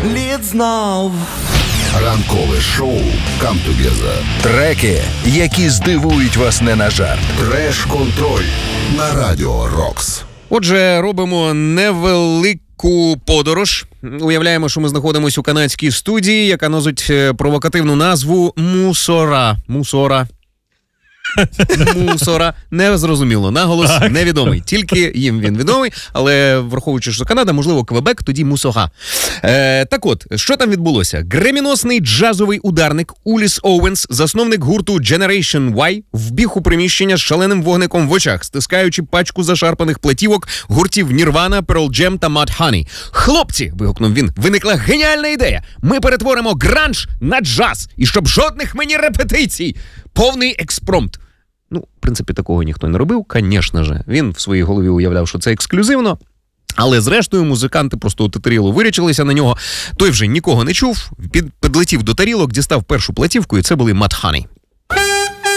Лід знов. Ранкове шоу «Come Together». Треки, які здивують вас не на жарт. Треш-контроль на Радіо Рокс. Отже, робимо невелику подорож. Уявляємо, що ми знаходимося у канадській студії, яка носить провокативну назву «Мусора». Мусора. Не зрозуміло. Наголос невідомий. Тільки їм він відомий, але враховуючи, що Канада, можливо, Квебек, тоді Мусора. Так от, що там відбулося? Греміносний джазовий ударник Уліс Оуенс, засновник гурту Generation Y, вбіг у приміщення з шаленим вогником в очах, стискаючи пачку зашарпаних платівок гуртів Nirvana, Pearl Jam та Mudhoney. «Хлопці!» – вигукнув він. «Виникла геніальна ідея! Ми перетворимо гранж на джаз! І щоб жодних мені репетицій! Повний експромт!» Ну, в принципі, такого ніхто не робив, звісно ж. Він в своїй голові уявляв, що це ексклюзивно. Але зрештою музиканти просто отетеріло вирячилися на нього. Той вже нікого не чув, підлетів до тарілок, дістав першу платівку, і це були Mudhoney.